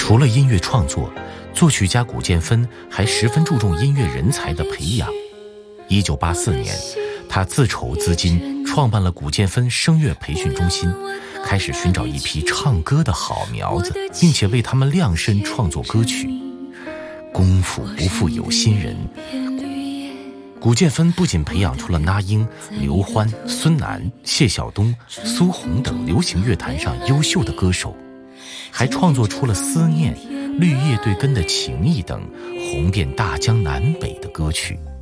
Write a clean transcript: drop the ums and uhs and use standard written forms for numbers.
除了音乐创作，作曲家古建芬还十分注重音乐人才的培养。1984年，他自筹资金创办了古建芬声乐培训中心，开始寻找一批唱歌的好苗子，并且为他们量身创作歌曲。功夫不负有心人，古建芬不仅培养出了那英、刘欢、孙楠、谢晓东、苏红等流行乐坛上优秀的歌手，还创作出了《思念》《绿叶对根的情谊》等红遍大江南北的歌曲。